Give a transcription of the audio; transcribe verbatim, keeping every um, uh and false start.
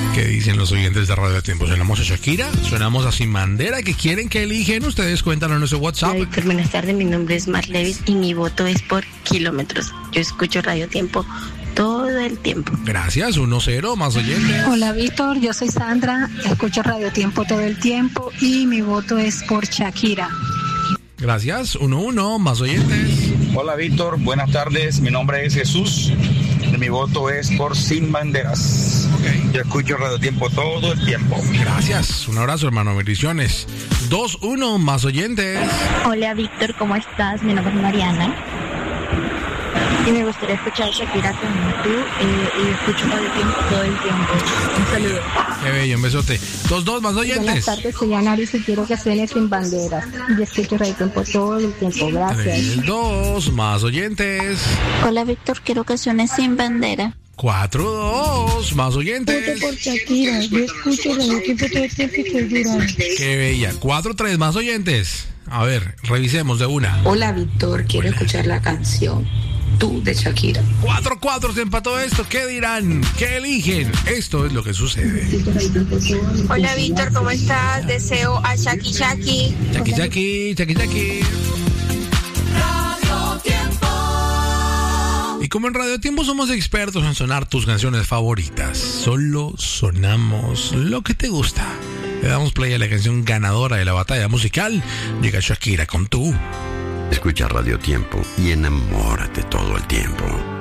¿Qué dicen los oyentes de Radio Tiempo? ¿Sonamos a Shakira? ¿Sonamos a Sin Bandera? ¿Qué quieren que eligen? Ustedes cuéntanos en nuestro WhatsApp. Hola, Víctor, buenas tardes. Mi nombre es Mar Levis y mi voto es por Kilómetros. Yo escucho Radio Tiempo todo el tiempo. Gracias, uno cero, más oyentes. Hola, Víctor, yo soy Sandra, escucho Radio Tiempo todo el tiempo y mi voto es por Shakira. Gracias, uno uno, más oyentes. Hola, Víctor, buenas tardes. Mi nombre es Jesús. Mi voto es por Sin Banderas. Okay. Yo escucho Radio Tiempo todo el tiempo. Gracias, un abrazo, hermano, bendiciones. dos uno, más oyentes. Hola, Víctor, ¿cómo estás? Mi nombre es Mariana. Y me gustaría escuchar Shakira como tú eh, y escucho Radio Tiempo todo el tiempo. Un saludo. Qué bello, un besote. dos dos, más oyentes. Buenas tardes, soy Anaris y quiero que suene Sin Banderas. Y escucho Radio Tiempo todo el tiempo. Gracias. tres dos, más oyentes. Hola, Víctor, quiero que suene Sin Bandera. cuatro dos, más oyentes. Voto por Shakira. Yo escucho Radio Tiempo todo el tiempo y estoy durando. Qué bella. cuatro tres, más oyentes. A ver, revisemos de una. Hola, Víctor, quiero Hola. escuchar la canción Tú de Shakira. cuatro cuatro se empató esto. ¿Qué dirán? ¿Qué eligen? Esto es lo que sucede. Hola, Víctor, ¿cómo estás? Deseo a Shaki Shaki. Shaki Shaki, Shaki Shaki. Radio Tiempo. Y como en Radio Tiempo somos expertos en sonar tus canciones favoritas, solo sonamos lo que te gusta. Le damos play a la canción ganadora de la batalla musical. Llega Shakira con Tú. Escucha Radio Tiempo y enamórate todo el tiempo.